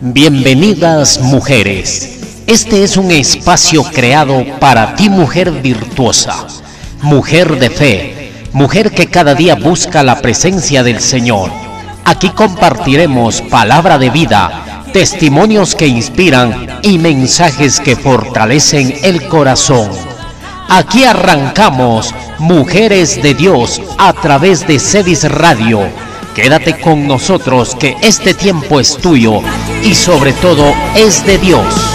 Bienvenidas mujeres. Este es un espacio creado para ti, mujer virtuosa, mujer de fe, mujer que cada día busca la presencia del Señor. Aquí compartiremos palabra de vida, testimonios que inspiran y mensajes que fortalecen el corazón. Aquí arrancamos Mujeres de Dios a través de Cedis Radio. Quédate con nosotros que este tiempo es tuyo y sobre todo es de Dios.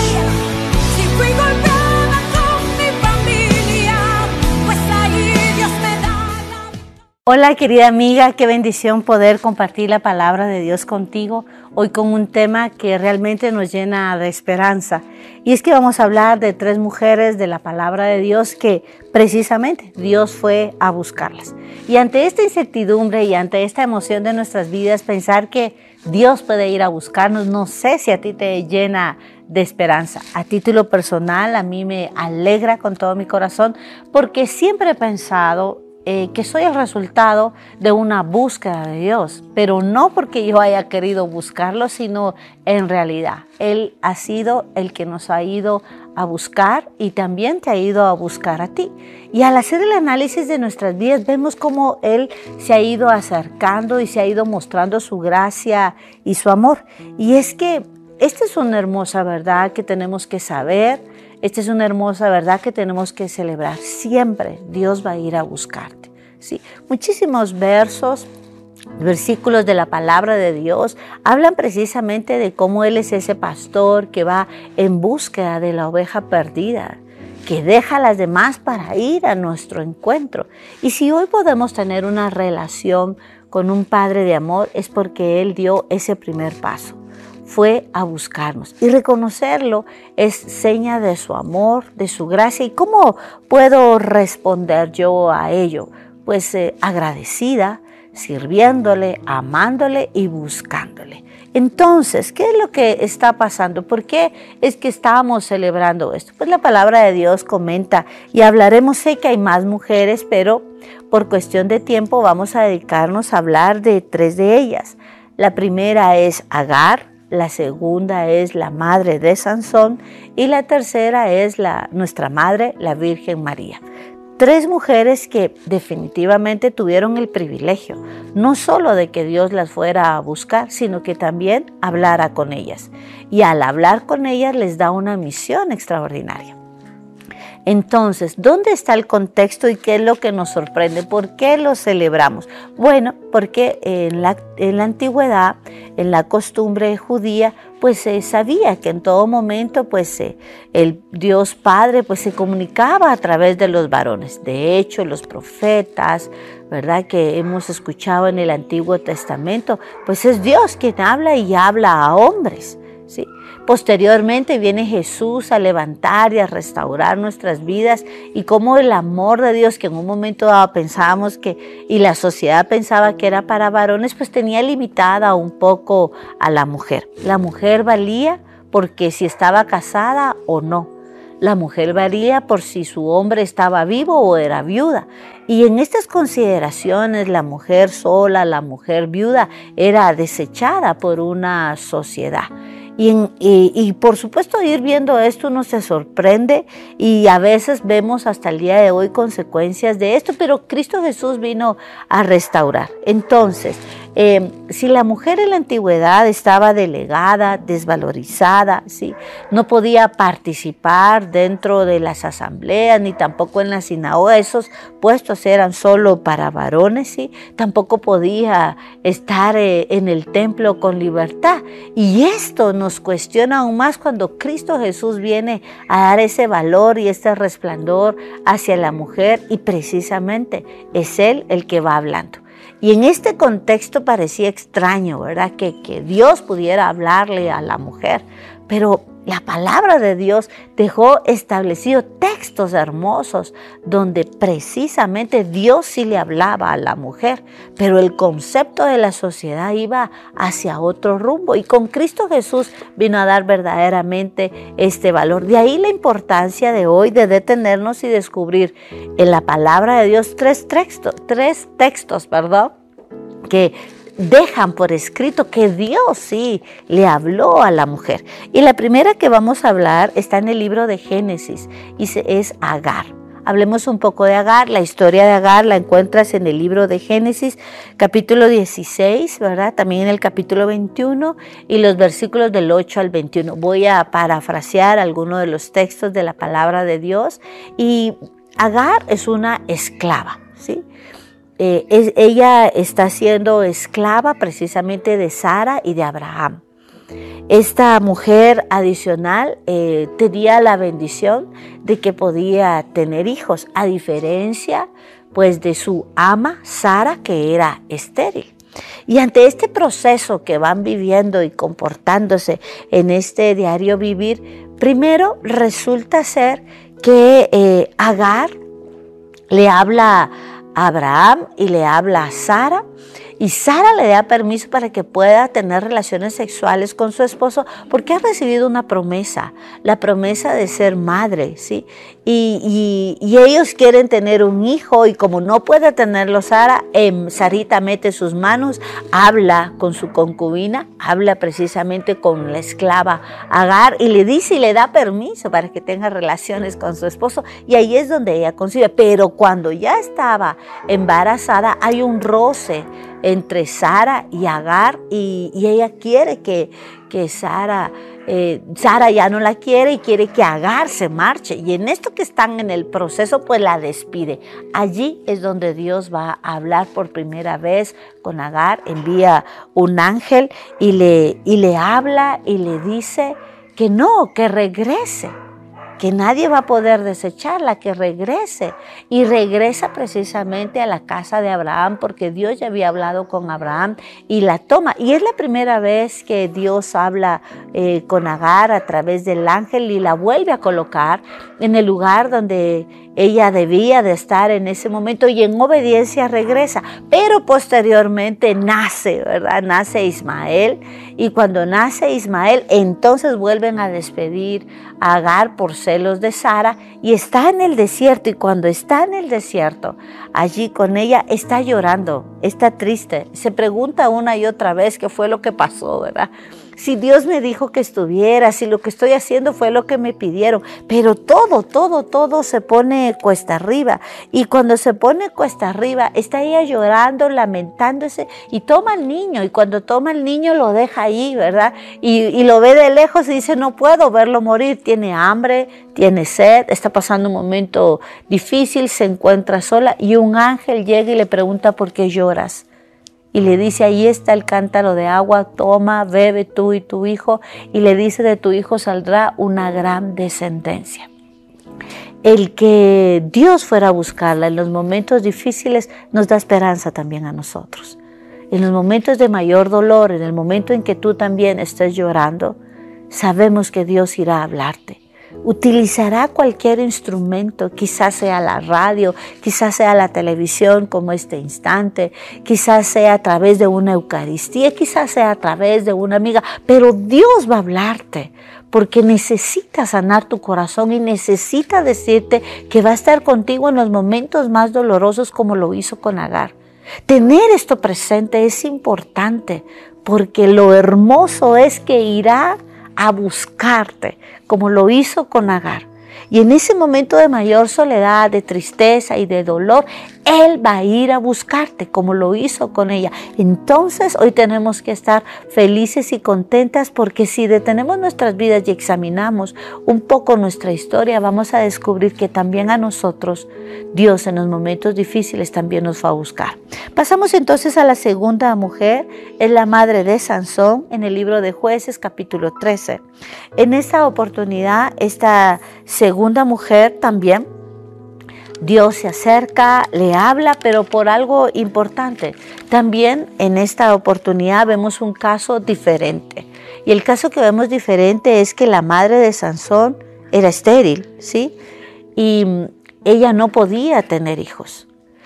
Hola querida amiga, qué bendición poder compartir la palabra de Dios contigo hoy con un tema que realmente nos llena de esperanza. Y es que vamos a hablar de 3 mujeres de la palabra de Dios que precisamente Dios fue a buscarlas. Y ante esta incertidumbre y ante esta emoción de nuestras vidas, pensar que Dios puede ir a buscarnos, no sé si a ti te llena de esperanza. A título personal, a mí me alegra con todo mi corazón porque siempre he pensado que soy el resultado de una búsqueda de Dios, pero no porque yo haya querido buscarlo, sino en realidad Él ha sido el que nos ha ido a buscar y también te ha ido a buscar a ti. Y al hacer el análisis de nuestras vidas vemos cómo Él se ha ido acercando y se ha ido mostrando su gracia y su amor. Y es que esta es una hermosa verdad que tenemos que saber. Esta es una hermosa verdad que tenemos que celebrar. Siempre Dios va a ir a buscarte. ¿Sí? Muchísimos versículos de la palabra de Dios hablan precisamente de cómo Él es ese pastor que va en búsqueda de la oveja perdida, que deja a las demás para ir a nuestro encuentro. Y si hoy podemos tener una relación con un Padre de amor, es porque Él dio ese primer paso. Fue a buscarnos y reconocerlo es seña de su amor, de su gracia. ¿Y cómo puedo responder yo a ello? Pues agradecida, sirviéndole, amándole y buscándole. Entonces, ¿qué es lo que está pasando? ¿Por qué es que estamos celebrando esto? Pues la palabra de Dios comenta y hablaremos, sé que hay más mujeres, pero por cuestión de tiempo vamos a dedicarnos a hablar de 3 de ellas. La primera es Agar. La segunda es la madre de Sansón y la tercera es nuestra madre, la Virgen María. 3 mujeres que definitivamente tuvieron el privilegio, no solo de que Dios las fuera a buscar, sino que también hablara con ellas. Y al hablar con ellas les da una misión extraordinaria. Entonces, ¿dónde está el contexto y qué es lo que nos sorprende? ¿Por qué lo celebramos? Bueno, porque en la antigüedad, en la costumbre judía, pues se sabía que en todo momento pues el Dios Padre pues se comunicaba a través de los varones. De hecho, los profetas, ¿verdad?, que hemos escuchado en el Antiguo Testamento, pues es Dios quien habla y habla a hombres, ¿sí? Posteriormente viene Jesús a levantar y a restaurar nuestras vidas y cómo el amor de Dios, que en un momento dado pensábamos y la sociedad pensaba que era para varones, pues tenía limitada un poco a la mujer. La mujer valía porque si estaba casada o no. La mujer valía por si su hombre estaba vivo o era viuda. Y en estas consideraciones, la mujer sola, la mujer viuda, era desechada por una sociedad. Y por supuesto, ir viendo esto uno se sorprende y a veces vemos hasta el día de hoy consecuencias de esto, pero Cristo Jesús vino a restaurar. Entonces, si la mujer en la antigüedad estaba delegada, desvalorizada, ¿sí?, no podía participar dentro de las asambleas ni tampoco en la sinagoga, esos puestos eran solo para varones, ¿sí?, tampoco podía estar en el templo con libertad. Y esto nos cuestiona aún más cuando Cristo Jesús viene a dar ese valor y este resplandor hacia la mujer y precisamente es Él el que va hablando. Y en este contexto parecía extraño, ¿verdad?, que Dios pudiera hablarle a la mujer, pero la palabra de Dios dejó establecido textos hermosos donde precisamente Dios sí le hablaba a la mujer, pero el concepto de la sociedad iba hacia otro rumbo y con Cristo Jesús vino a dar verdaderamente este valor. De ahí la importancia de hoy de detenernos y descubrir en la palabra de Dios tres textos, que dejan por escrito que Dios sí le habló a la mujer. Y la primera que vamos a hablar está en el libro de Génesis y es Agar. Hablemos un poco de Agar. La historia de Agar la encuentras en el libro de Génesis, capítulo 16, ¿verdad? También en el capítulo 21 y los versículos del 8 al 21. Voy a parafrasear algunos de los textos de la palabra de Dios. Y Agar es una esclava, ¿sí? Ella está siendo esclava precisamente de Sara y de Abraham. Esta mujer adicional tenía la bendición de que podía tener hijos, a diferencia pues de su ama Sara, que era estéril. Y ante este proceso que van viviendo y comportándose en este diario vivir, primero resulta ser que Agar le habla a Abraham y le habla a Sara, y Sara le da permiso para que pueda tener relaciones sexuales con su esposo porque ha recibido una promesa, la promesa de ser madre, ¿sí? Y ellos quieren tener un hijo, y como no puede tenerlo Sara, Sarita mete sus manos, habla con su concubina, habla precisamente con la esclava Agar y le dice y le da permiso para que tenga relaciones con su esposo, y ahí es donde ella concibe. Pero cuando ya estaba embarazada hay un roce entre Sara y Agar, y ella quiere que Sara ya no la quiere y quiere que Agar se marche, y en esto que están en el proceso pues la despide. Allí es donde Dios va a hablar por primera vez con Agar, envía un ángel y le habla y le dice que no, que regrese, que nadie va a poder desecharla, que regrese. Y regresa precisamente a la casa de Abraham, porque Dios ya había hablado con Abraham y la toma. Y es la primera vez que Dios habla con Agar a través del ángel y la vuelve a colocar en el lugar donde ella debía de estar en ese momento, y en obediencia regresa. Pero posteriormente nace, ¿verdad? Nace Ismael, y cuando nace Ismael, entonces vuelven a despedir a Agar por celos de Sara, y está en el desierto. Y cuando está en el desierto, allí con ella, está llorando, está triste, se pregunta una y otra vez qué fue lo que pasó, ¿verdad? Si Dios me dijo que estuviera, si lo que estoy haciendo fue lo que me pidieron, pero todo se pone cuesta arriba. Y cuando se pone cuesta arriba, está ella llorando, lamentándose, y toma al niño, y cuando toma al niño lo deja ahí, ¿verdad? Y lo ve de lejos y dice, no puedo verlo morir, tiene hambre, tiene sed, está pasando un momento difícil, se encuentra sola, y un ángel llega y le pregunta, ¿por qué lloras? Y le dice, ahí está el cántaro de agua, toma, bebe tú y tu hijo. Y le dice, de tu hijo saldrá una gran descendencia. El que Dios fuera a buscarla en los momentos difíciles nos da esperanza también a nosotros. En los momentos de mayor dolor, en el momento en que tú también estés llorando, sabemos que Dios irá a hablarte. Utilizará cualquier instrumento, quizás sea la radio, quizás sea la televisión como este instante, quizás sea a través de una Eucaristía, quizás sea a través de una amiga, pero Dios va a hablarte porque necesita sanar tu corazón y necesita decirte que va a estar contigo en los momentos más dolorosos, como lo hizo con Agar. Tener esto presente es importante, porque lo hermoso es que irá a buscarte, como lo hizo con Agar. Y en ese momento de mayor soledad, de tristeza y de dolor, Él va a ir a buscarte, como lo hizo con ella. Entonces, hoy tenemos que estar felices y contentas, porque si detenemos nuestras vidas y examinamos un poco nuestra historia, vamos a descubrir que también a nosotros, Dios en los momentos difíciles también nos va a buscar. Pasamos entonces a la segunda mujer, es la madre de Sansón, en el libro de Jueces, capítulo 13. En esta oportunidad, esta segunda mujer también, Dios se acerca, le habla, pero por algo importante. También en esta oportunidad vemos un caso diferente. Y el caso que vemos diferente es que la madre de Sansón era estéril, ¿sí? Y ella no podía tener hijos.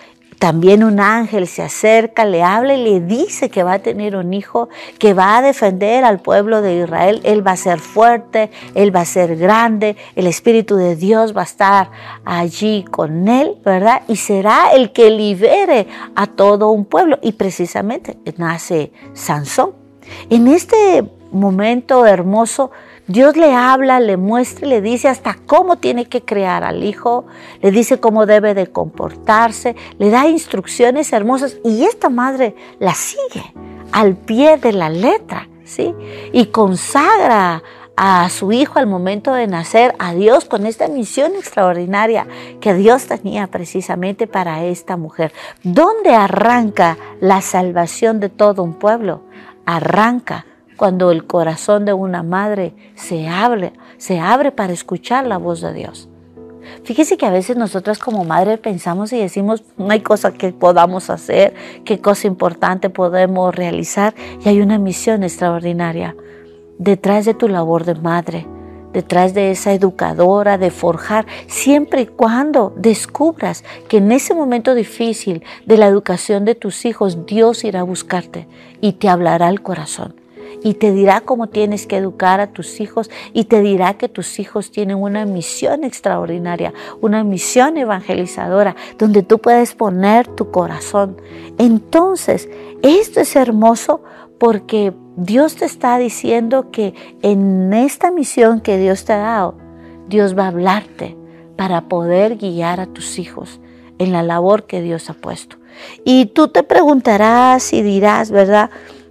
también un ángel se acerca, le habla y le dice que va a tener un hijo, que va a defender al pueblo de Israel. Él va a ser fuerte, él va a ser grande, el Espíritu de Dios va a estar allí con él, ¿verdad? Y será el que libere a todo un pueblo. Y precisamente nace Sansón. En este momento hermoso, Dios le habla, le muestra, le dice hasta cómo tiene que criar al hijo, le dice cómo debe de comportarse, le da instrucciones hermosas y esta madre la sigue al pie de la letra, ¿sí? Y consagra a su hijo al momento de nacer a Dios con esta misión extraordinaria que Dios tenía precisamente para esta mujer. ¿Dónde arranca la salvación de todo un pueblo? Arranca cuando el corazón de una madre se abre para escuchar la voz de Dios. Fíjese que a veces nosotras como madre pensamos y decimos, no hay cosa que podamos hacer, qué cosa importante podemos realizar, y hay una misión extraordinaria detrás de tu labor de madre, detrás de esa educadora, de forjar, siempre y cuando descubras que en ese momento difícil de la educación de tus hijos, Dios irá a buscarte y te hablará al corazón. Y te dirá cómo tienes que educar a tus hijos y te dirá que tus hijos tienen una misión extraordinaria, una misión evangelizadora donde tú puedes poner tu corazón. Entonces, esto es hermoso porque Dios te está diciendo que en esta misión que Dios te ha dado, Dios va a hablarte para poder guiar a tus hijos en la labor que Dios ha puesto. Y tú te preguntarás y dirás, ¿verdad?,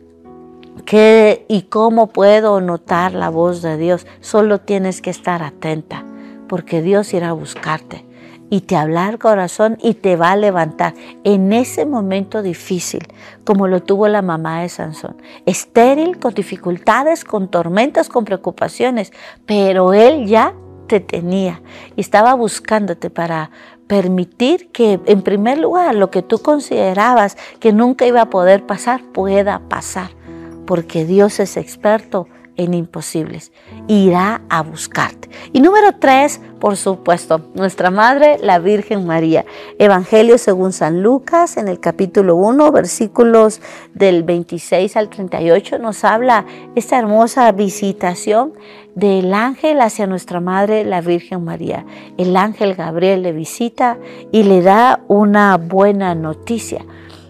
¿qué y cómo puedo notar la voz de Dios? Solo tienes que estar atenta, porque Dios irá a buscarte y te hablará al corazón y te va a levantar en ese momento difícil, como lo tuvo la mamá de Sansón. Estéril, con dificultades, con tormentas, con preocupaciones, pero él ya te tenía y estaba buscándote para permitir que, en primer lugar, lo que tú considerabas que nunca iba a poder pasar, pueda pasar. Porque Dios es experto en imposibles, irá a buscarte. Y número 3, por supuesto, nuestra Madre, la Virgen María. Evangelio según San Lucas, en el capítulo 1, versículos del 26 al 38, nos habla esta hermosa visitación del ángel hacia nuestra Madre, la Virgen María. El ángel Gabriel le visita y le da una buena noticia.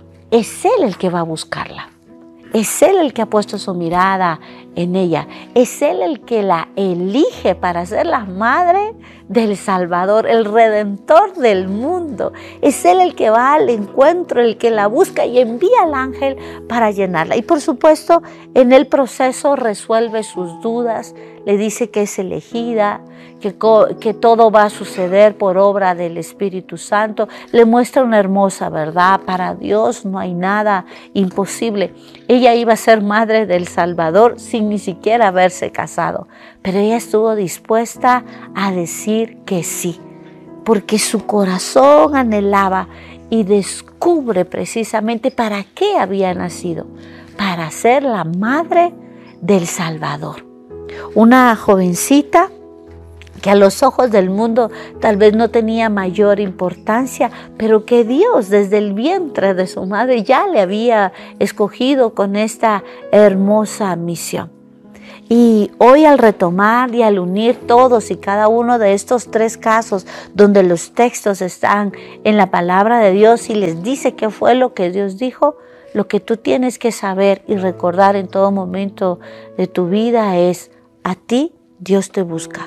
Es Él el que va a buscarla. Es Él el que ha puesto su mirada en ella. Es Él el que la elige para ser la madre del Salvador, el Redentor del mundo. Es Él el que va al encuentro, el que la busca y envía al ángel para llenarla. Y por supuesto, en el proceso resuelve sus dudas, le dice que es elegida, que todo va a suceder por obra del Espíritu Santo. Le muestra una hermosa verdad. Para Dios no hay nada imposible. Ella iba a ser madre del Salvador sin ni siquiera haberse casado, pero ella estuvo dispuesta a decir que sí, porque su corazón anhelaba y descubre precisamente para qué había nacido, para ser la madre del Salvador. Una jovencita que a los ojos del mundo tal vez no tenía mayor importancia, pero que Dios desde el vientre de su madre ya le había escogido con esta hermosa misión. Y hoy, al retomar y al unir todos y cada uno de estos 3 casos donde los textos están en la palabra de Dios y les dice qué fue lo que Dios dijo, lo que tú tienes que saber y recordar en todo momento de tu vida es: a ti Dios te busca.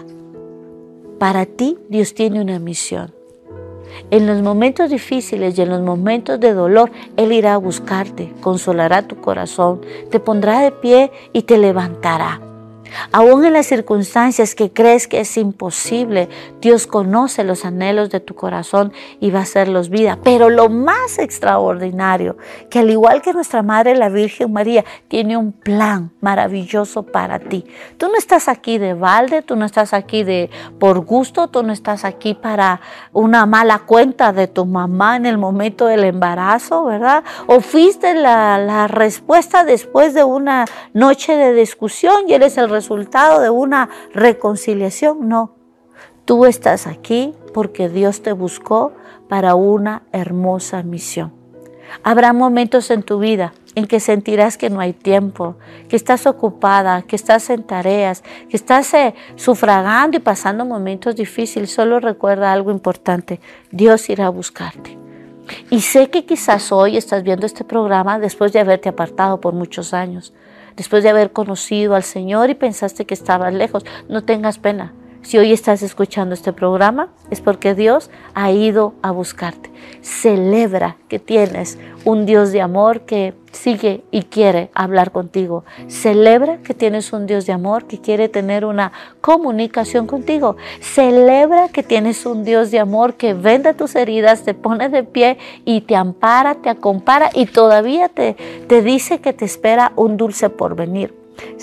Para ti Dios tiene una misión. En los momentos difíciles y en los momentos de dolor, Él irá a buscarte, consolará tu corazón, te pondrá de pie y te levantará. Aún en las circunstancias que crees que es imposible, Dios conoce los anhelos de tu corazón y va a hacerlos vida. Pero lo más extraordinario, que al igual que nuestra Madre la Virgen María, tiene un plan maravilloso para ti. Tú no estás aquí de balde, tú no estás aquí por gusto, tú no estás aquí para una mala cuenta de tu mamá en el momento del embarazo, ¿verdad? O fuiste la respuesta después de una noche de discusión y eres el resultado de una reconciliación. No, tú estás aquí porque Dios te buscó para una hermosa misión. Habrá momentos en tu vida en que sentirás que no hay tiempo, que estás ocupada, que estás en tareas, que estás sufragando y pasando momentos difíciles. Solo recuerda algo importante: Dios irá a buscarte. Y sé que quizás hoy estás viendo este programa después de haberte apartado por muchos años, después de haber conocido al Señor y pensaste que estabas lejos. No tengas pena. Si hoy estás escuchando este programa, es porque Dios ha ido a buscarte. Celebra que tienes un Dios de amor que sigue y quiere hablar contigo. Celebra que tienes un Dios de amor que quiere tener una comunicación contigo. Celebra que tienes un Dios de amor que venda tus heridas, te pone de pie y te ampara, te acompara y todavía te dice que te espera un dulce porvenir.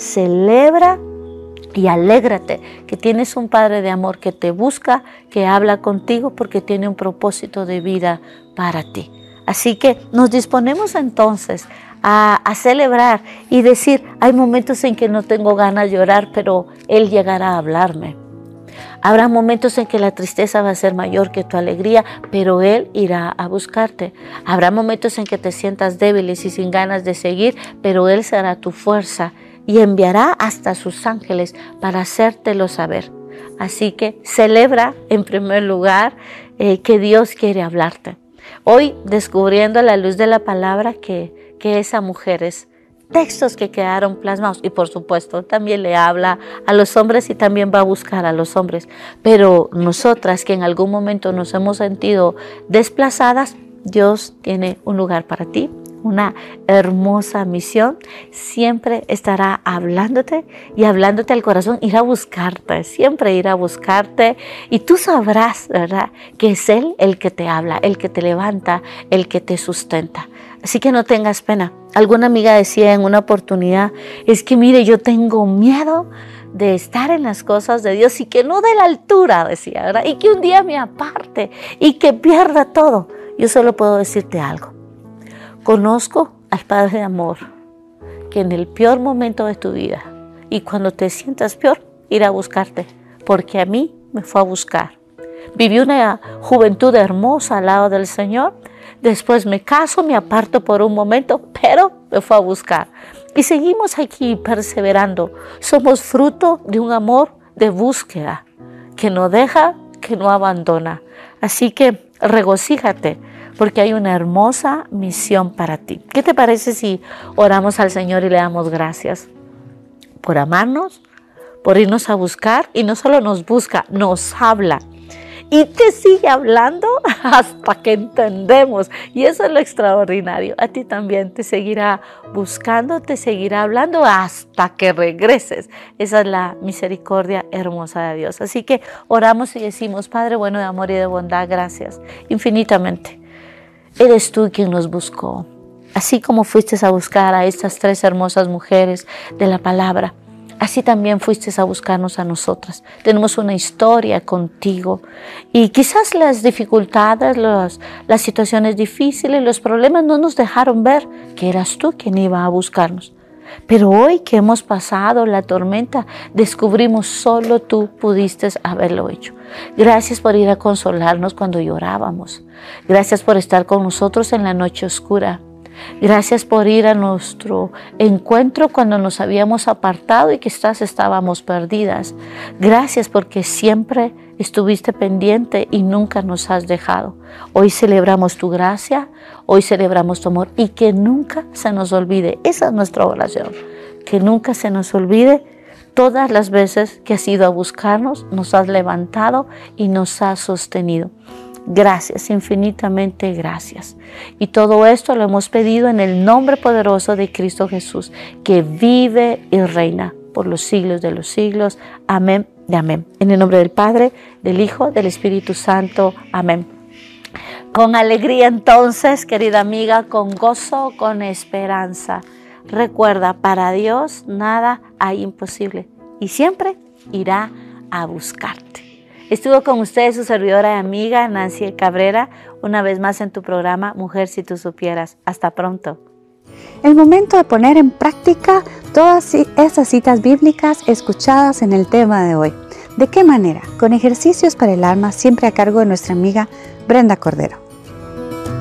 Celebra y alégrate que tienes un Padre de amor que te busca, que habla contigo porque tiene un propósito de vida para ti. Así que nos disponemos entonces a celebrar y decir: hay momentos en que no tengo ganas de llorar, pero Él llegará a hablarme. Habrá momentos en que la tristeza va a ser mayor que tu alegría, pero Él irá a buscarte. Habrá momentos en que te sientas débil y sin ganas de seguir, pero Él será tu fuerza y enviará hasta sus ángeles para hacértelo saber. Así que celebra en primer lugar que Dios quiere hablarte. Hoy, descubriendo a la luz de la palabra que es a mujeres, textos que quedaron plasmados, y por supuesto también le habla a los hombres y también va a buscar a los hombres. Pero nosotras que en algún momento nos hemos sentido desplazadas, Dios tiene un lugar para ti, una hermosa misión. Siempre estará hablándote y hablándote al corazón. Irá a buscarte, siempre irá a buscarte, y tú sabrás, ¿verdad?, que es Él el que te habla, el que te levanta, el que te sustenta. Así que no tengas pena. Alguna amiga decía en una oportunidad: es que mire, yo tengo miedo de estar en las cosas de Dios y que no dé la altura, decía, ¿verdad?, y que un día me aparte y que pierda todo. Yo solo puedo decirte algo: conozco al Padre de amor que en el peor momento de tu vida y cuando te sientas peor, irá a buscarte, porque a mí me fue a buscar. Viví una juventud hermosa al lado del Señor. Después me caso, me aparto por un momento, pero me fue a buscar. Y seguimos aquí perseverando. Somos fruto de un amor de búsqueda que no deja, que no abandona. Así que regocíjate, porque hay una hermosa misión para ti. ¿Qué te parece si oramos al Señor y le damos gracias por amarnos, por irnos a buscar? Y no solo nos busca, nos habla. Y te sigue hablando hasta que entendemos. Y eso es lo extraordinario. A ti también te seguirá buscando, te seguirá hablando hasta que regreses. Esa es la misericordia hermosa de Dios. Así que oramos y decimos: Padre bueno de amor y de bondad, gracias infinitamente. Eres tú quien nos buscó. Así como fuiste a buscar a estas 3 hermosas mujeres de la palabra, así también fuiste a buscarnos a nosotras. Tenemos una historia contigo y quizás las dificultades, las situaciones difíciles, los problemas no nos dejaron ver que eras tú quien iba a buscarnos. Pero hoy que hemos pasado la tormenta, descubrimos solo tú pudiste haberlo hecho. Gracias por ir a consolarnos cuando llorábamos. Gracias por estar con nosotros en la noche oscura. Gracias por ir a nuestro encuentro cuando nos habíamos apartado y quizás estábamos perdidas. Gracias porque siempre estuviste pendiente y nunca nos has dejado. Hoy celebramos tu gracia, hoy celebramos tu amor, y que nunca se nos olvide. Esa es nuestra oración, que nunca se nos olvide todas las veces que has ido a buscarnos, nos has levantado y nos has sostenido. Gracias, infinitamente gracias. Y todo esto lo hemos pedido en el nombre poderoso de Cristo Jesús, que vive y reina por los siglos de los siglos. Amén y amén. En el nombre del Padre, del Hijo, del Espíritu Santo. Amén. Con alegría entonces, querida amiga, con gozo, con esperanza. Recuerda, para Dios nada hay imposible y siempre irá a buscarte. Estuvo con ustedes su servidora y amiga Nancy Cabrera, una vez más en tu programa Mujer si tú supieras. Hasta pronto. El momento de poner en práctica todas esas citas bíblicas escuchadas en el tema de hoy. ¿De qué manera? Con ejercicios para el alma, siempre a cargo de nuestra amiga Brenda Cordero.